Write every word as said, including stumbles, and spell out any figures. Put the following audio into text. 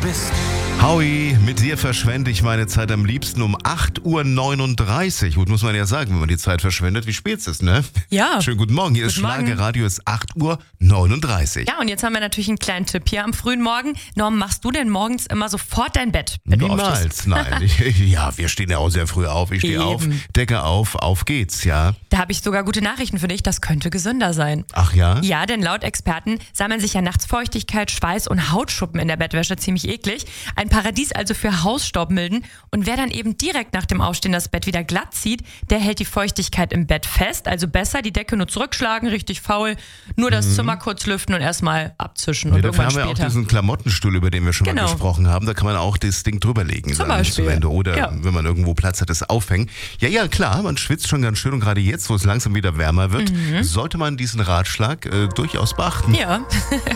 bist. Howie, mit dir verschwende ich meine Zeit am liebsten um acht Uhr neununddreißig. Gut, muss man ja sagen, wenn man die Zeit verschwendet, wie spät es ist, ne? Ja. Schönen guten Morgen, hier Guten ist Morgen. Schlagerradio, es ist acht Uhr neununddreißig. Ja, und jetzt haben wir natürlich einen kleinen Tipp hier am frühen Morgen. Norm, machst du denn morgens immer sofort dein Bett, wenn du aufstehst? Niemals, nein. Ich, ja, wir stehen ja auch sehr früh auf. Ich stehe Eben. auf, Decke auf, auf geht's, ja. Da habe ich sogar gute Nachrichten für dich, das könnte gesünder sein. Ach ja? Ja, denn laut Experten sammeln sich ja nachts Feuchtigkeit, Schweiß und Hautschuppen in der Bettwäsche, ziemlich eklig. Ein Paradies also für Hausstaubmilden. Und wer dann eben direkt nach dem Aufstehen das Bett wieder glatt zieht, der hält die Feuchtigkeit im Bett fest. Also besser die Decke nur zurückschlagen, richtig faul, nur das Zimmer kurz lüften und erstmal abzischen Ja, und dafür irgendwann haben wir später. auch diesen Klamottenstuhl, über den wir schon Genau. mal gesprochen haben. Da kann man auch das Ding drüberlegen. Zum dann Beispiel. Zu Ende. Oder Ja. wenn man irgendwo Platz hat, das aufhängen. Ja, ja, klar, man schwitzt schon ganz schön. Und gerade jetzt, wo es langsam wieder wärmer wird, sollte man diesen Ratschlag äh, durchaus beachten. Ja,